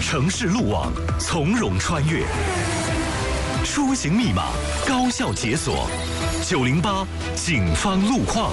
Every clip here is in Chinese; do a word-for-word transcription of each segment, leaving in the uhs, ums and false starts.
城市路网从容穿越，出行密码高效解锁。九零八警方路况。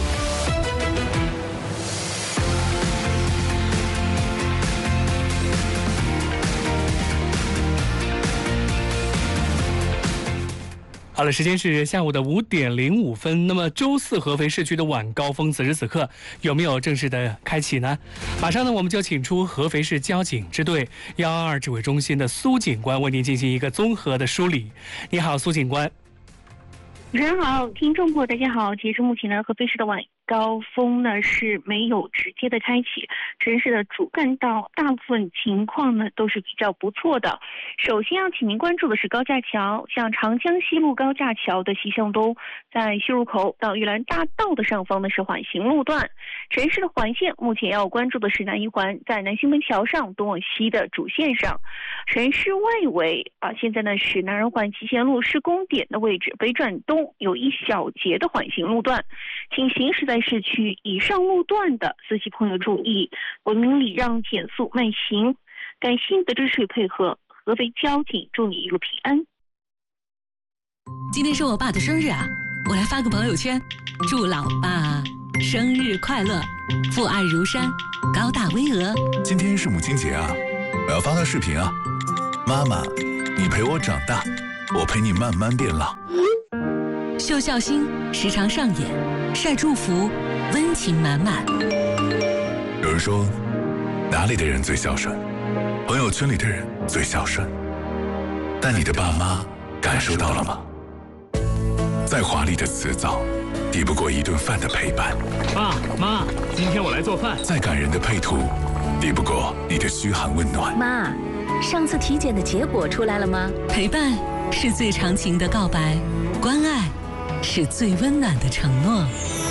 好了，时间是下午的五点零五分。那么周四合肥市区的晚高峰此时此刻有没有正式的开启呢？马上呢，我们就请出合肥市交警支队一一二指挥中心的苏警官为您进行一个综合的梳理。你好，苏警官。 主持人好，听众朋友大家好。截至目前呢，合肥市的晚高峰呢是没有直接的开启，城市的主干道大部分情况呢都是比较不错的。首先要请您关注的是高架桥，像长江西路高架桥的西向东，在西入口到玉兰大道的上方呢是缓行路段。城市的环线目前要关注的是南一环，在南兴门桥上东往西的主线上。城市外围啊，现在呢是南二环集贤路施工点的位置，北转东有一小节的缓行路段，请行驶在市区以上路段的司机朋友注意，文明礼让，减速慢行。感谢您的支持与配合，合肥交警祝你一路平安。 今天是我爸的生日啊，我来发个朋友圈，祝老爸生日快乐，父爱如山，高大巍峨。 今天是母亲节啊，我要发个视频啊，妈妈，你陪我长大，我陪你慢慢变老。 秀孝心时常上演，晒祝福，温情满满。 有人说，哪里的人最孝顺？朋友圈里的人最孝顺。但你的爸妈感受到了吗？再华丽的辞藻，抵不过一顿饭的陪伴。 爸妈，今天我来做饭。 再感人的配图，抵不过你的嘘寒问暖。 妈，上次体检的结果出来了吗？ 陪伴是最长情的告白，关爱是最温暖的承诺。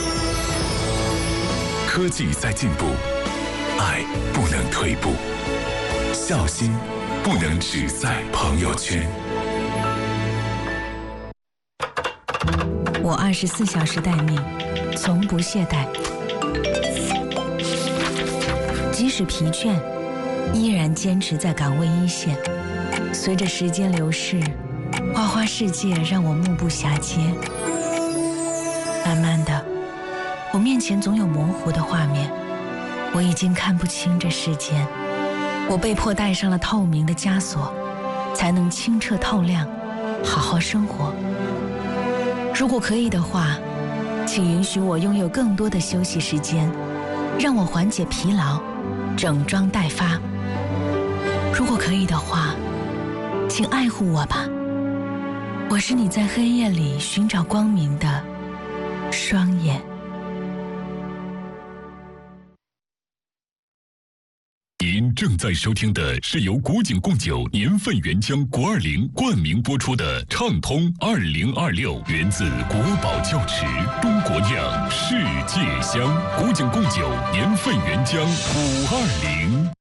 科技在进步，爱不能退步，孝心不能只在朋友圈。 我二十四小时待命，从不懈怠，即使疲倦，依然坚持在岗位一线。随着时间流逝，花花世界让我目不暇接。慢慢的，我面前总有模糊的画面，我已经看不清这世间。我被迫戴上了透明的枷锁，才能清澈透亮，好好生活。如果可以的话，请允许我拥有更多的休息时间，让我缓解疲劳，整装待发。如果可以的话，请爱护我吧，我是你在黑夜里寻找光明的双眼。 您正在收听的是由古井贡酒年份原浆国二零冠名播出的畅通二零二六，源自国宝窖池，中国酿，世界香。古井贡酒年份原浆五二零。